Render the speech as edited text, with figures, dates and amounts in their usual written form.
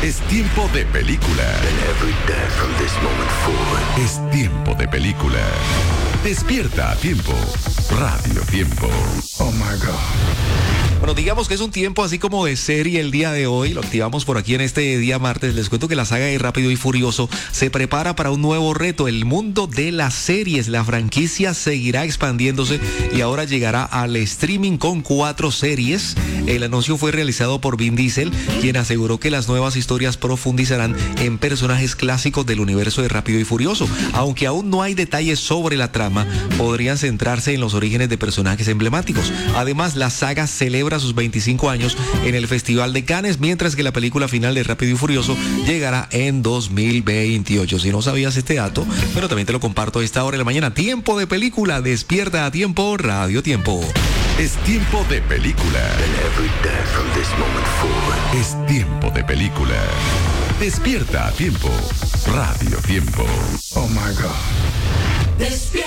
Es tiempo de película. And every day from this moment forward. Es tiempo de película. Despierta a tiempo. Radio Tiempo. Oh my God. Bueno, digamos que es un tiempo así como de serie el día de hoy. Lo activamos por aquí en este día martes. Les cuento que la saga de Rápido y Furioso se prepara para un nuevo reto. El mundo de las series. La franquicia seguirá expandiéndose y ahora llegará al streaming con 4 series. El anuncio fue realizado por Vin Diesel, quien aseguró que las nuevas historias profundizarán en personajes clásicos del universo de Rápido y Furioso. Aunque aún no hay detalles sobre la trama, podrían centrarse en los orígenes de personajes emblemáticos. Además, la saga celebra sus 25 años en el Festival de Cannes, mientras que la película final de Rápido y Furioso llegará en 2028. Si no sabías este dato, pero también te lo comparto a esta hora de la mañana. Tiempo de película, despierta a tiempo, Radio Tiempo. Es tiempo de película. And every day from this moment forward. Es tiempo de película. Despierta a tiempo. Radio Tiempo. Oh my God. Despierta.